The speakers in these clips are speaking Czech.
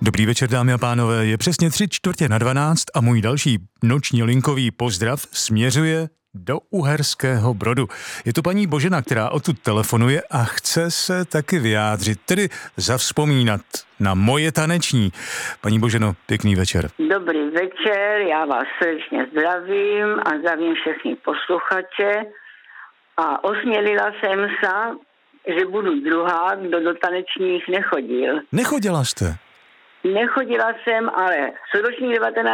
Dobrý večer, dámy a pánové, je přesně 11:45 a můj další noční linkový pozdrav směřuje do Uherského Brodu. Je to paní Božena, která odtud telefonuje a chce se taky vyjádřit, tedy zavzpomínat na moje taneční. Paní Boženo, pěkný večer. Dobrý večer, já vás srdečně zdravím a zdravím všechny posluchače a osmělila jsem se, že budu druhá, kdo do tanečních nechodil. Nechodila jste? Nechodila jsem, ale v ročník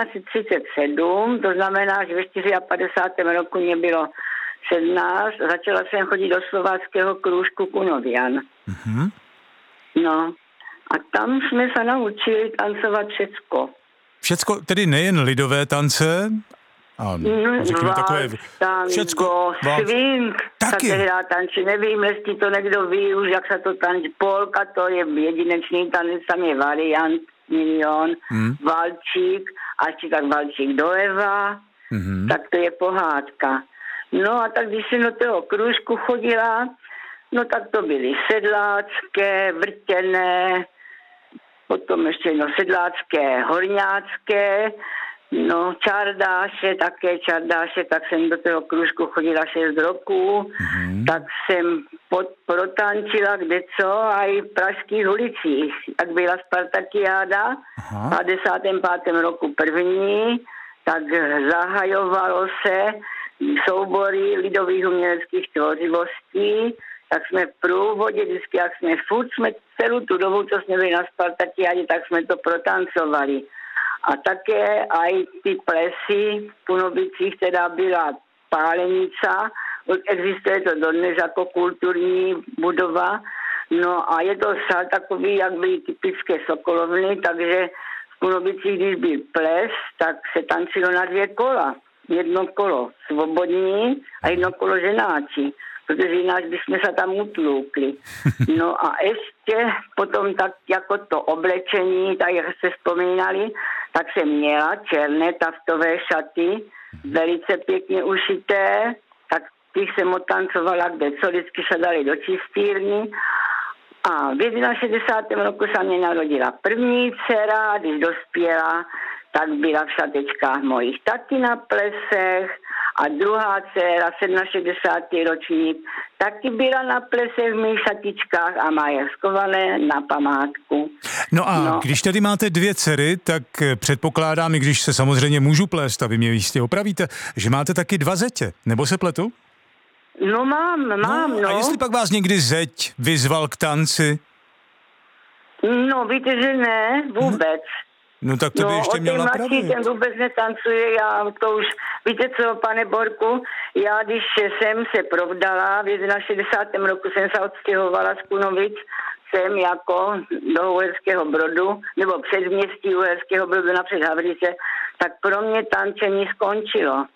1937, to znamená, že ve 54. roku mě bylo 17, začala jsem chodit do slováckého krůžku Kunovian. Mhm. No, a tam jsme se naučili tancovat všecko. Všecko, tedy nejen lidové tance, a řekněme takové... Všecko, swing, taky. Se hrá tanči, nevím, jestli to někdo ví už, jak se to tančí. Polka, to je jedinečný tanec, tam je variant, milion, valčík, a ještě tak valčík doleva, tak to je pohádka. No a tak když jsem do toho kružku chodila, no tak to byly sedlácké, vrtěné, potom ještě sedlácké, horňácké, no čardáše, tak jsem do toho kružku chodila 6 roků, tak jsem protančila kdeco a i v pražských ulicích. Tak byla Spartakiáda v 55. roku první, tak zahajovalo se soubory lidových uměleckých tvořivostí, tak jsme v průvodě, vždycky jak jsme celou tu dobu, co jsme byli na Spartakiádě, tak jsme to protancovali. A také aj ty plesy v Punobicích teda byla pálenica, existuje to dodnes jako kulturní budova, no a je to sál takový, jak byly typické sokolovny, takže v Punobicích, když byl ples, tak se tančilo na 2 kola. 1 kolo svobodní a 1 kolo ženáči, protože jinak bychom se tam utloukli. No a ještě potom tak jako to oblečení, tak jak jste vzpomínali, tak jsem měla černé taftové šaty, velice pěkně ušité, tak těch jsem otancovala, kde co vždycky se dali do čistírny. A v 61. roku se mě narodila první dcera, a když dospěla, tak byla v šatečkách mojich taky na plesech a druhá dcera, 67. ročník, taky byla na plesech v mých šatičkách a má je schované na památku. No a když tady máte 2 dcery, tak předpokládám, i když se samozřejmě můžu plést a vy mě jistě opravíte, že máte taky 2 zetě, nebo se pletu? No mám. A jestli pak vás někdy zeť vyzval k tanci? No víte, že ne, vůbec. No tak to by ještě měl napravit. Ten vůbec netancuje, já to už, víte co, pane Borku, já když jsem se provdala, v 61. roku jsem se odstěhovala z Kunovic, jsem jako do Uherského Brodu, nebo předměstí Uherského Brodu napřed Havrice, tak pro mě tančení skončilo.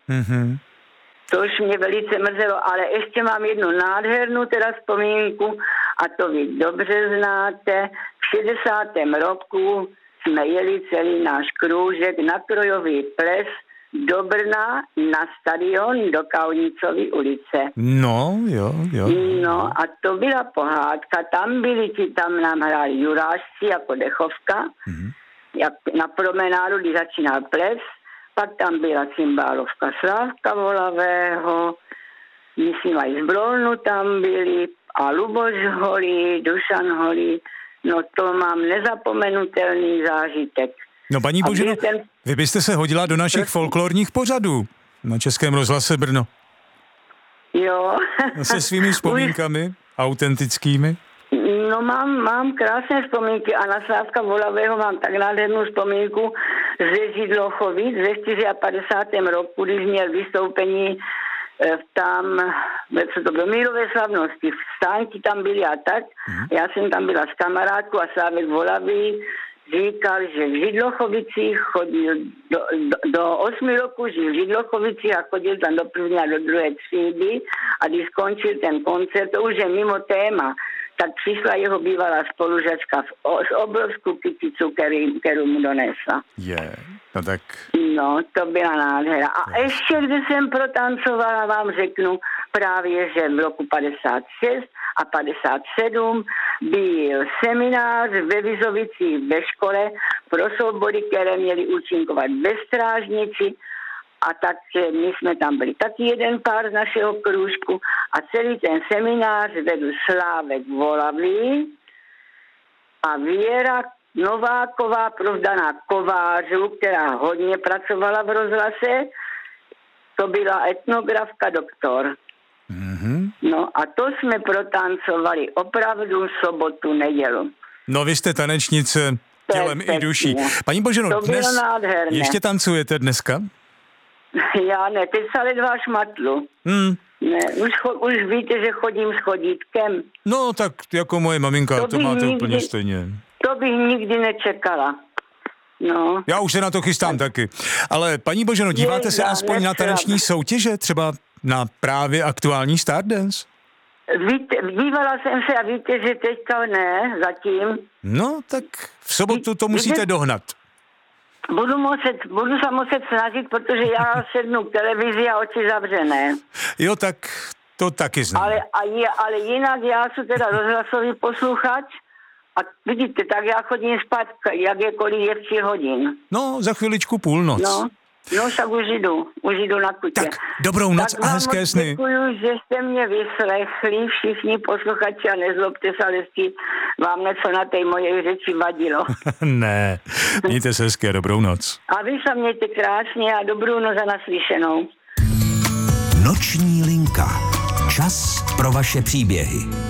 To už mě velice mrzelo, ale ještě mám jednu nádhernou teda vzpomínku a to vy dobře znáte. V 60. roku jsme jeli celý náš krůžek na krojový ples do Brna na stadion do Kaunicovy ulice. No, jo. No a to byla pohádka, tam nám hráli jurážci jako dechovka, jak na promenádu, když začínal ples, pak tam byla cymbálovka Slávka Volavého, myslím aj z Brolnu tam byli a Luboš Holý, Dušan Holý. No to mám nezapomenutelný zážitek. No paní Boženo, vy byste se hodila do našich folklorních pořadů na Českém rozhlase Brno. Jo. Se svými vzpomínkami, autentickými. No mám krásné vzpomínky a na Slávka Volavého mám tak nádhernou vzpomínku ze Židlochovic ze 54. roku, když měl vystoupení tam, co to bylo, mírové slavnosti, stánky tam byly a tak. Já jsem tam byla s kamarádkou a Slávek Volavý říkal, že v Židlochovicích chodil do 8 roku, žil v Židlochovicích a chodil tam do 1. a do 2. třídy a když skončil ten koncert, to už je mimo téma, tak přišla jeho bývalá spolužačka s obrovskou kyticu, kterou mu donesla. No tak. No, to byla nádhera. A ještě, když jsem protancovala, vám řeknu právě, že v roku 56 a 57 byl seminář ve Vizovicích ve škole pro soubory, které měly účinkovat ve strážnici. A takže my jsme tam byli taky jeden pár z našeho kroužku a celý ten seminář vedl Slávek Volavý a Věra Nováková, provdaná kovářů, která hodně pracovala v rozhlase, to byla etnografka doktor. Mm-hmm. No a to jsme protancovali opravdu sobotu, nedělu. No vy jste tanečnice tělem i duší. Paní Boženo, to dnes nádherné. Ještě tancujete dneska? Já ne, teď se ledva šmatlu. Ne, už víte, že chodím s chodítkem. No tak jako moje maminka, to máte úplně stejně. To bych nikdy nečekala. No. Já už se na to chystám taky. Ale paní Boženo, díváte se aspoň na taneční soutěže? Třeba na právě aktuální Stardance? Víte, dívala jsem se a víte, že teďka ne, zatím. No tak v sobotu to musíte dohnat. Budu se muset snažit, protože já sednu k televizi a oči zavřené. Jo, tak to taky znám. Ale jinak já jsem teda rozhlasový posluchač a vidíte, tak já chodím spát, jakékoliv je 3 hodin. No, za chviličku půlnoc. No, tak už jdu na kutě. Tak dobrou noc a hezké sny. Děkuju, že jste mě vyslechli, všichni posluchači a nezlobte se, ale vám něco na té moje řeči vadilo. Ne, mějte se hezky a dobrou noc. A vy se mějte krásně a dobrou noc a naslyšenou. Noční linka. Čas pro vaše příběhy.